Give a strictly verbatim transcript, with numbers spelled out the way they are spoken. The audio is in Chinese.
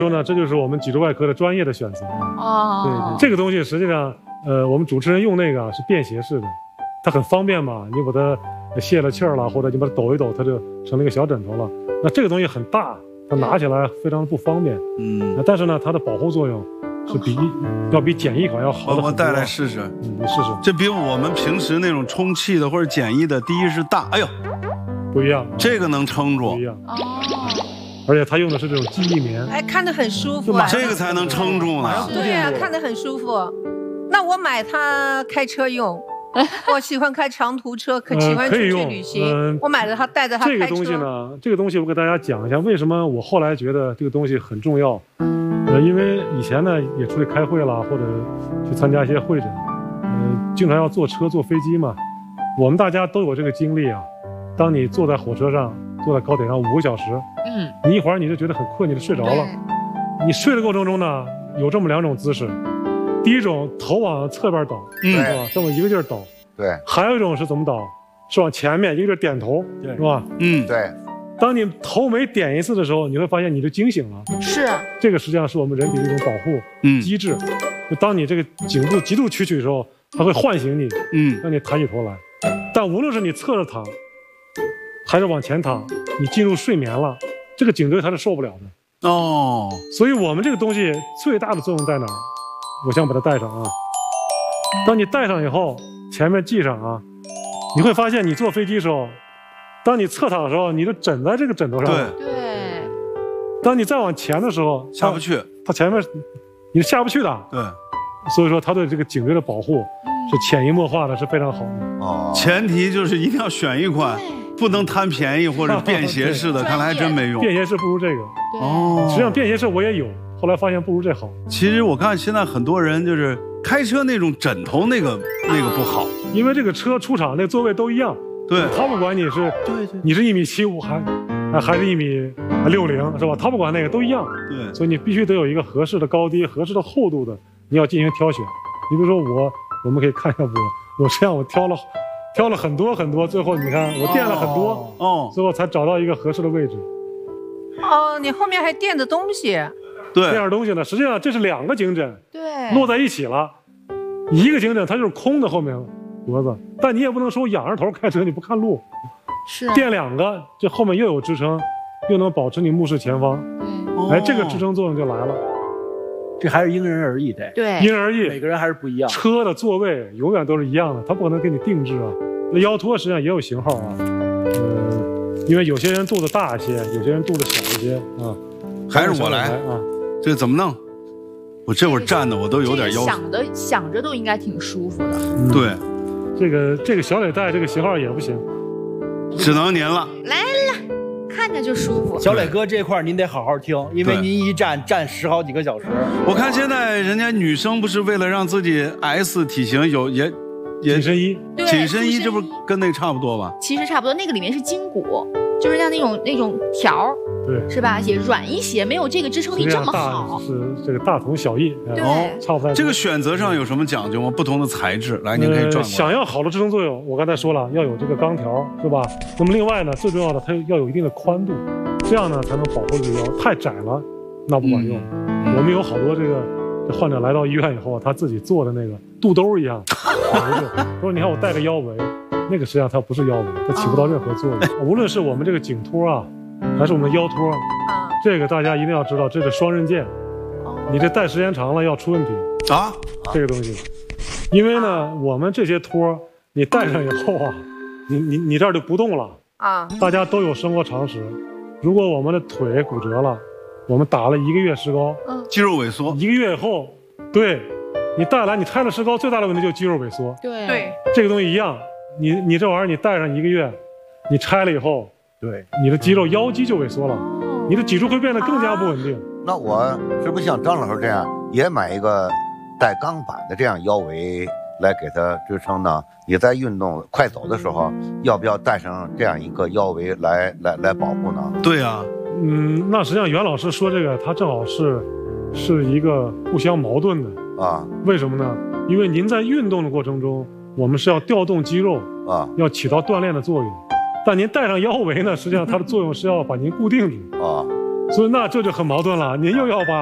说呢，这就是我们脊柱外科的专业的选择哦。 对对，这个东西实际上，呃，我们主持人用那个啊是便携式的，它很方便嘛，你把它泄了气儿了，或者你把它抖一抖，它就成了一个小枕头了。那这个东西很大，它拿起来非常不方便。嗯，但是呢，它的保护作用是比要比简易款要好的很多。 我带来试试， 嗯，你试试。 这比我们平时那种充气的或者简易的，第一是大，哎呦， 不一样， 这个能撑住。 不一样。哦。而且它用的是这种记忆棉， 哎，看着很舒服啊。 这个才能撑住呢。 对呀，看着很舒服。那我买它开车用。我喜欢开长途车，可喜欢出去旅行。呃、我买了它，带着它开车。 这个东西呢，这个东西我给大家讲一下，为什么我后来觉得这个东西很重要。呃，因为以前呢也出去开会啦，或者去参加一些会诊，呃，经常要坐车、坐飞机嘛。我们大家都有这个经历啊。当你坐在火车上，坐在高铁上五个小时，嗯，你一会儿你就觉得很困，你就睡着了。你睡的过程中呢，有这么两种姿势。第一种头往侧边倒，嗯，是吧？这么一个劲儿倒， 对。 还有一种是怎么倒？是往前面一个劲儿点头，是吧？ 嗯，对。 当你头每点一次的时候，你会发现你就惊醒了。 是。 这个实际上是我们人体的一种保护机制。嗯。就当你这个颈部极度屈曲的时候，它会唤醒你，嗯，让你抬起头来。但无论是你侧着躺，还是往前躺，你进入睡眠了，这个颈椎它是受不了的。哦。所以我们这个东西最大的作用在哪儿？我想把它戴上啊。当你戴上以后，前面系上啊，你会发现你坐飞机的时候，当你侧躺的时候，你就枕在这个枕头上。 对对。 当你再往前的时候， 下不去， 它前面你是下不去的。 对。 所以说，它对这个颈椎的保护是潜移默化的，是非常好的。 哦。前提就是一定要选一款，不能贪便宜或者便携式的，看来还真没用。 便携式不如这个。哦。实际上便携式我也有。后来发现不如这好。 其实我看现在很多人就是开车那种枕头那个那个不好， 因为这个车出厂那座位都一样。 对， 他不管你是对对， 你是一米七五还还是一米六零是吧？他不管那个都一样。 对， 所以你必须得有一个合适的高低、合适的厚度的，你要进行挑选。你比如说我，我们可以看一下我，我这样我挑了挑了很多很多，最后你看我垫了很多，哦，最后才找到一个合适的位置。 哦，你后面还垫着东西。 对，这样东西呢，实际上这是两个颈枕， 对， 摞在一起了，一个颈枕它就是空的后面脖子，但你也不能说仰着头开车你不看路， 是垫两个，这后面又有支撑，又能保持你目视前方，对，哎，这个支撑作用就来了。 这还是因人而异的， 对， 因人而异， 每个人还是不一样。 车的座位永远都是一样的，它不可能给你定制啊。那腰托实际上也有型号啊，呃，因为有些人肚子大一些，有些人肚子小一些啊。 还是我来啊。这怎么弄？我这会儿站的我都有点腰。 想的想着都应该挺舒服的。 嗯、对， 这个这个小磊带这个型号也不行， 只能您了。 来了，看着就舒服。 小磊哥这块您得好好听，因为您一站站十好几个小时。 我看现在人家女生不是为了让自己 S 体型有也也紧身衣， 紧身衣这不跟那个差不多吧？ 其实差不多，那个里面是筋骨，就是像那种那种条。 对， 是吧？也软一些，没有这个支撑力这么好。 是这个大同小异， 对， 差不太多。 这个选择上有什么讲究吗？不同的材质，来，您可以转、呃。 想要好的支撑作用，我刚才说了，要有这个钢条，是吧？那么另外呢，最重要的，它要有一定的宽度，这样呢才能保护这个腰。太窄了，那不管用。嗯、我们有好多这个这患者来到医院以后，他自己做的那个肚兜一样，他说：“你看我带个腰围，那个实际上它不是腰围，它起不到任何作用。哦、无论是我们这个颈托啊。”还是我们的腰托，啊，这个大家一定要知道，这是双刃剑，哦，你这戴时间长了要出问题啊，这个东西，因为呢，我们这些托你戴上以后啊，你你你这儿就不动了啊，大家都有生活常识，如果我们的腿骨折了，我们打了一个月石膏， 嗯，肌肉萎缩， 一个月以后，对，你戴来你拆了石膏，最大的问题就是肌肉萎缩， 对对， 这个东西一样，你你这玩意儿你戴上一个月，你拆了以后。 对， 你的肌肉腰肌就萎缩了，你的脊柱会变得更加不稳定。 那我是不是像张老师这样，也买一个带钢板的这样腰围来给它支撑呢？你在运动快走的时候，要不要带上这样一个腰围来来来保护呢？ 对呀、啊， 嗯，那实际上袁老师说这个，他正好是是一个互相矛盾的啊。为什么呢？因为您在运动的过程中，我们是要调动肌肉啊，要起到锻炼的作用。但您带上腰围呢，实际上它的作用是要把您固定住啊。 所以那这就很矛盾了，您又要把